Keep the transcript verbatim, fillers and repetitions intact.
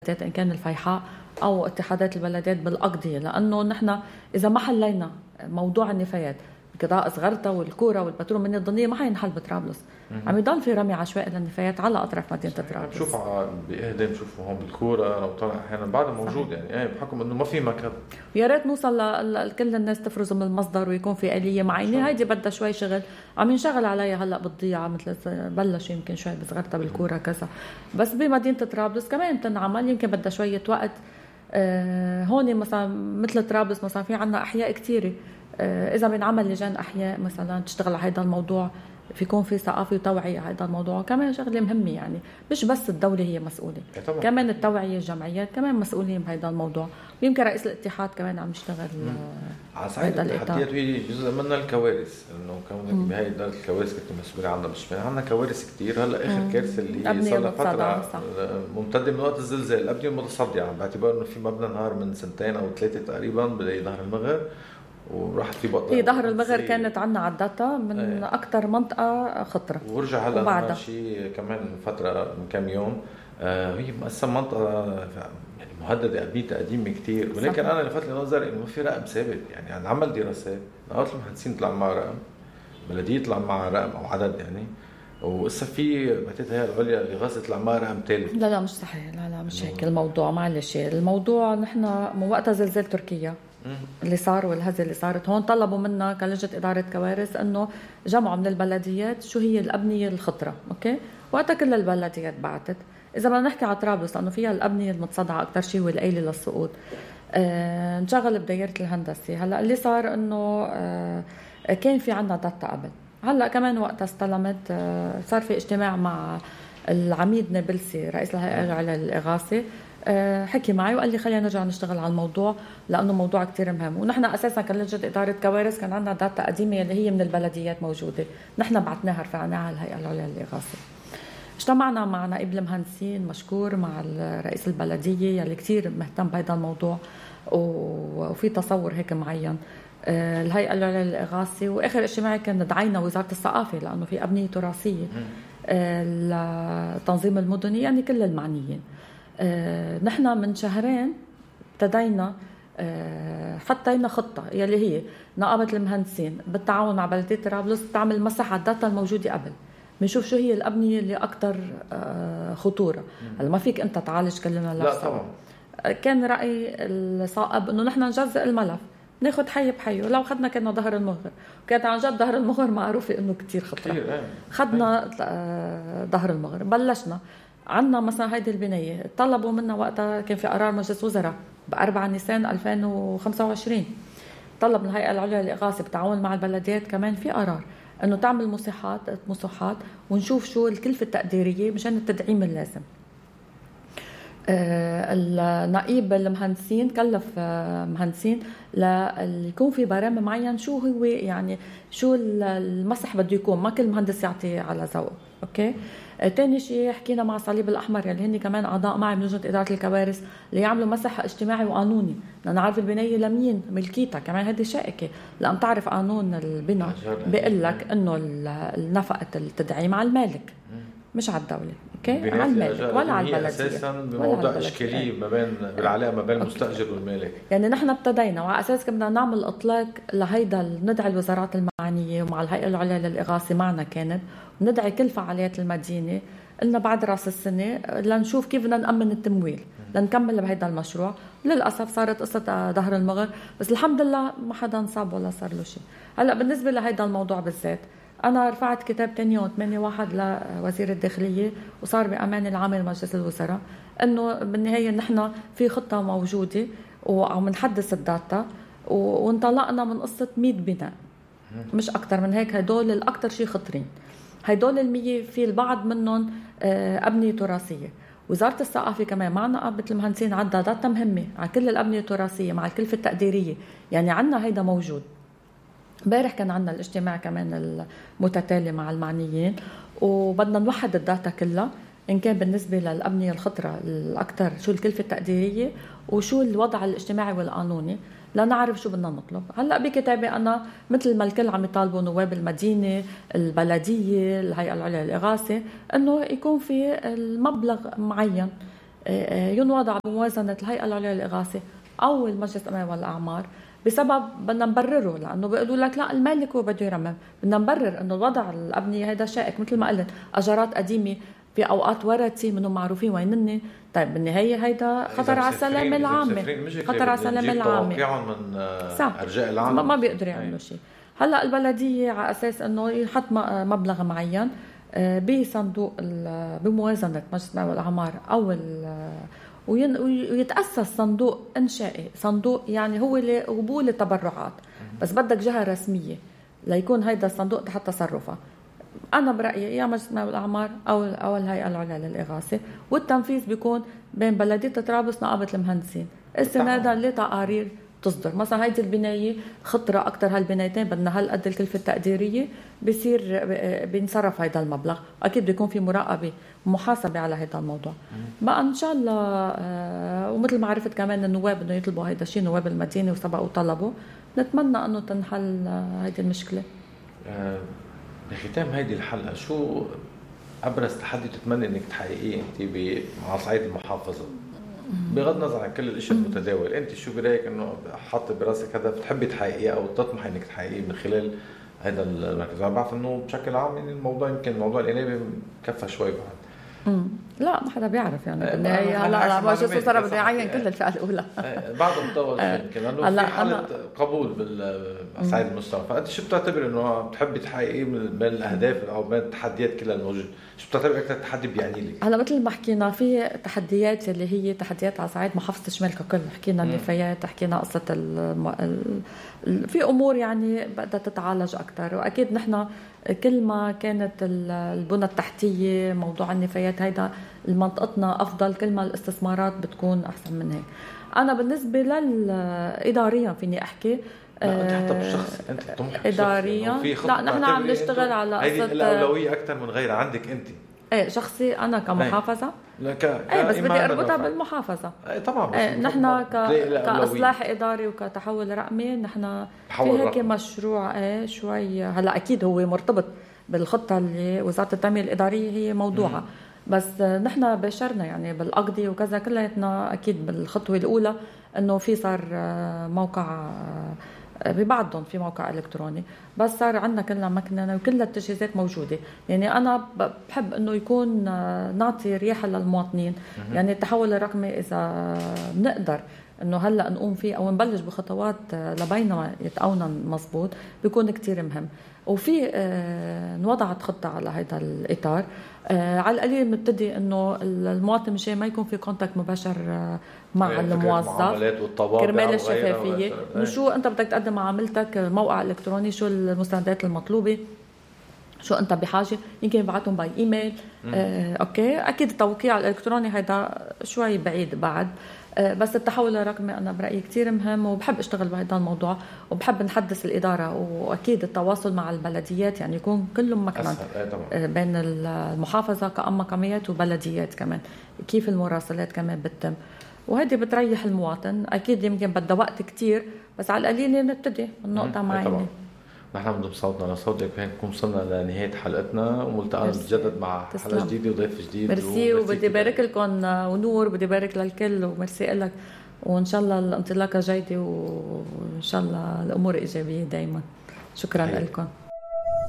إن كان الفيحاء أو اتحادات البلدات بالأقضية، لأنه نحن إذا ما حلينا موضوع النفايات قضاء صغرتا والكورة والبترول من الضنية ما حينحل بطرابلس. عم يضل في رمي عشوائي للنفايات على أطراف مدينة طرابلس. بشوف بإهدام بشوفه هون بالكورة أنا وطلع أحيانا بعد موجود يعني يعني بحكم إنه ما في مكان. يا ريت نوصل لكل الناس تفرز من المصدر ويكون في آلية معينة. هيدي بدها شوي شغل عم ينشغل عليها هلا بالضيعة، مثل بلش يمكن شوي بصغرتا بالكورة كذا، بس بمدينة طرابلس كمان تنعمل يمكن بدها شوية وقت. آه هون مثلا مثل طرابلس مثلا في عنا أحياء كتيرة، آه إذا بنعمل لجان أحياء مثلا تشتغل على هذا الموضوع في يكون في ثقافة وتوعية على هذا الموضوع كمان شغلة مهمة. يعني مش بس الدولة هي مسؤولة، كمان التوعية الجمعيات كمان مسؤولين بهذا الموضوع، ويمكن رئيس الاتحاد كمان عم يشتغل على صعيد التحديات. وهي جزء منها الكوارث، انه كونك بهاي الدار الكوارث كنت مسؤولة عنها بالشمال. عندنا كوارث كتير. هلا اخر كارثة اللي صار لها فترة ممتدة من وقت الزلزال، الأبنية المتصدعة، باعتبار انه في مبنى نهار من سنتين او ثلاثة تقريبا بظهر المغر وراحت في بطل. هي ظهر المغر كانت عنا عدتها من ايه. أكتر منطقة خطرة، ورجع هلا شيء كمان فترة من كم يوم. آه هي مقسم منطقة يعني مهددة أبنيتها قديمة كتير، ولكن أنا لفت لي نظر إنه ما في رقم ثابت. يعني عن عمل دراسات نقاط المهندسين طلع معها رقم، بلدية طلع معها رقم أو عدد يعني، وإسا في بعتت هي العليا الإغاثة طلع معها رقم ثالث. لا لا مش صحيح، لا لا مش هيك الموضوع. معلش الموضوع نحن من وقتها زلزال تركيا اللي صار والهزة اللي صارت هون طلبوا منا كلجنة إدارة كوارث أنه جمعوا من البلديات شو هي الأبنية الخطرة. أوكي، وقتها كل البلديات بعتت. إذا بدنا نحكي على طرابلس لأنه فيها الأبنية المتصدعة أكتر شيء والقايلة للسقوط، آه نشغل بدايرة الهندسة. هلأ اللي صار أنه آه كان في عنا داتا قبل، هلأ كمان وقتها استلمت. آه صار في اجتماع مع العميد نابلسي رئيس الهيئة على الإغاثة، حكي معي وقال لي خلينا نرجع نشتغل على الموضوع لأنه موضوع كتير مهم. ونحن أساسا كلجنة إدارة كوارث كان عندنا داتا قديمة اللي هي من البلديات موجودة، نحن بعتناها رفعناها على الهيئة العليا للإغاثة. اجتمعنا مع نائب المهندسين مشكور مع رئيس البلدية يلي كتير مهتم بهذا الموضوع وفي تصور هيك معين الهيئة العليا للإغاثة. وآخر اجتماع كان دعينا وزارة الثقافة لأنه في أبنية تراثية، التنظيم المدني، يعني كل المعنيين. آه، نحن من شهرين ابتدينا آه، حطينا خطة يلي هي نقابة المهندسين بالتعاون مع بلدية طرابلس تعمل مسح على الداتا الموجودة قبل، بنشوف شو هي الأبنية اللي أكتر آه، خطورة. هلا ما فيك أنت تعالج كل الملف. لا طبعا. كان رأي الصائب إنه نحن نجزء الملف، ناخد حي بحي. ولو خدنا كنا ظهر المغر، وكانت عن جد ظهر المغر معروفة إنه كتير خطرة. خدنا آه، ظهر المغر، بلشنا عنا مثلا هيدي البناية طلبوا منا وقتها كان في قرار مجلس وزراء بأربعة نيسان ألفين وخمسة وعشرين، طلب من الهيئة العليا للإغاثة بالتعاون مع البلديات كمان في قرار إنه تعمل مساحات مساحات ونشوف شو الكلفة التقديرية مشان التدعيم اللازم. آه النقيب المهندسين كلف آه مهندسين ليكون في برامج معين شو هو يعني شو المسح بده يكون، ما كل مهندس يعطي على ذوقه. اوكي. آه تاني شيء حكينا مع الصليب الأحمر يلي هن كمان أعضاء معي من لجنة إدارة الكوارث ليعملوا مسح اجتماعي وقانوني، لأن نعرف البناية لمين ملكيتها كمان هذه شائكة، لأن تعرف قانون البناء بيقول لك إنه نفقة التدعيم على المالك مش على الدولة. اوكي، على المالك ولا على البلدية. اساسا بموضوع اشكاليه ما بين بالعلاقه ما بين المستاجر والمالك. يعني نحن ابتدينا وعلى اساس بدنا نعمل اطلاق لهيدا، ندعي الوزارات المعنيه ومع الهيئه العليا للاغاثه معنا كانت، وندعي كل فعاليات المدينه. قلنا بعد راس السنه لنشوف كيف بدنا نامن التمويل لنكمل بهيدا المشروع. للاسف صارت قصه ظهر المغر، بس الحمد لله ما حدا انصاب ولا صار له شيء. هلا بالنسبه لهيدا الموضوع بالذات أنا رفعت كتاب تاني يوم ثمانية واحد لوزير الداخلية وصار بأمان العام لمجلس الوزراء إنه بالنهاية نحن في خطة موجودة وعم نحدث الداتا وانطلقنا من قصة مية بناء مش أكتر من هيك. هدول الأكتر شيء خطرين، هدول المية في البعض منهم أبنية تراثية. وزارة الثقافة كمان معنا نقابة المهندسين عندها داتا مهمة على كل الأبنية التراثية مع الكلفة التقديرية، يعني عنا هيدا موجود. امبارح كان عندنا الاجتماع كمان المتتالي مع المعنيين وبدنا نوحد الداتا كلها إن كان بالنسبة للأبنية الخطرة الأكثر شو الكلفة التقديرية وشو الوضع الاجتماعي والقانوني لنعرف شو بدنا نطلب. هلأ بكتابي أنا مثل ما الكل عم يطالبوا نواب المدينة البلدية الهيئة العليا للإغاثة إنه يكون في المبلغ معين ينوضع بموازنة الهيئة العليا للإغاثة أو المجلس الأممي والأعمار، بسبب بدنا نبرره، لأنه بيقولوا لك لا المالك هو بده يرمم. بدنا نبرر إنه الوضع الأبنية هيدا شائك مثل ما قلت، أجارات قديمة في أوقات ورثي منهم معروفين وينني. طيب بالنهاية هيدا خطر على السلامة العامة، خطر على السلامة العامة من أرجاء العالم، ما بيقدروا يعملوا شيء. هلا البلدية على أساس إنه يحط مبلغ معين بصندوق بموازنة مجلس الأممي والأعمار أو ويتأسس صندوق إنشائي، صندوق يعني هو لقبول التبرعات، بس بدك جهة رسمية ليكون هيدا الصندوق تحت تصرفها. أنا برأيي يا مجلس الأممي والأعمار أو أو الهيئة العليا للإغاثة، والتنفيذ بيكون بين بلدية طرابلس نقابة المهندسين، استنادا لتقارير تصدر. مثلا هيدي البناية خطرة أكتر، هالبنايتين بدنا هالقد الكلفة التقديرية، بيصير بينصرف هيدا المبلغ، أكيد بيكون في مراقبة ومحاسبة على هيدا الموضوع. بقى إن شاء الله. ومثل ما عرفت كمان النواب إنه يطلبوا هيدا الشيء، نواب المدينة وسبقوا طلبوا، نتمنى إنه تنحل هيدي المشكلة. بختام هيدي الحلقة، شو أبرز تحدي تتمنى إنك تحققيه أنت مع صعيد المحافظة؟ بغض النظر عن كل الاشياء المتداول، انت شو برايك انه حاطه براسك هدف تحبي تحققيه او تطمحي انك تحققيه من خلال هذا المركز؟ انا بعرف انه بشكل عام يعني الموضوع يمكن موضوع الانابه كفى شوي بعد. امم لا ما حدا بيعرف يعني بالنهايه. هلا ما شو صار بدي اعين كل الفئه الاولى بعد مطول يمكن لانه في حاله قبول بالصعيد المستوى. فانت شو بتعتبر انه بتحبي تحققيه من الاهداف او من التحديات كلها الموجوده؟ شو بتعتبر اكثر تحدي بيعني لك؟ هلا مثل ما حكينا في تحديات اللي هي تحديات على صعيد محافظه الشمال ككل، حكينا النفايات، حكينا قصه ال ال في امور يعني بدها تتعالج اكثر. واكيد نحن كل ما كانت البنى التحتيه موضوع النفايات هيدا المنطقتنا افضل، كل ما الاستثمارات بتكون احسن من هيك. انا بالنسبه للاداريا فيني احكي لا انت حتى بالشخص انت طموحك اداريا، لا نحن عم نشتغل على قصه الاولويه اكثر من غيرها عندك انت. ايه شخصي انا كمحافظه، لا ك ايه بس بدي اربطها بالمحافظه. ايه طبعا. ايه نحن ك... كاصلاح اداري وكتحول رقمي، نحن في هيك مشروع ايه شوي هلا اكيد هو مرتبط بالخطه اللي وزاره التنميه الاداريه هي موضوعها، مم. بس نحن باشرنا يعني بالاقضيه وكذا كلياتنا اكيد بالخطوه الاولى انه في صار موقع ببعضهم في موقع الكتروني، بس صار عندنا كلنا مكننه وكل التجهيزات موجوده. يعني انا بحب انه يكون نعطي ريحه للمواطنين، يعني التحول الرقمي اذا بنقدر انه هلا نقوم فيه او نبلش بخطوات لبينا يتقونن مزبوط بيكون كتير مهم. وفي انوضعت خطه على هذا الاطار، على القليل بنبتدي انه المواطن مشان ما يكون في كونتاكت مباشر مع الموظف كرمال الشفافيه، انه شو انت بدك تقدم معاملتك موقع الكتروني، شو المستندات المطلوبه، شو انت بحاجه، يمكن يبعثهم باي ايميل. آه، اوكي اكيد التوقيع الالكتروني هيدا شوي بعيد بعد، آه، بس التحول الرقمي انا برايي كتير مهم، وبحب اشتغل بهذا الموضوع، وبحب نحدث الاداره، واكيد التواصل مع البلديات يعني يكون كلهم مكمن آه، بين المحافظه كمقاميات وبلديات كمان، كيف المراسلات كمان بتتم، وهذه بتريح المواطن. اكيد يمكن بدها وقت كتير، بس على القليل نبتدي من نقطه معينه. نحن بنضم صوتنا لصوتك، وهيك نكون وصلنا لنهاية حلقتنا، وملتقانا بجدد مع حلقة جديدة وضيف جديد. ميرسي، وبدي بارك لكم ونور، بدي بارك للكل، وميرسي لك، وإن شاء الله الانطلاقة جيدة، وإن شاء الله الأمور إيجابية دايما. شكرا لكم.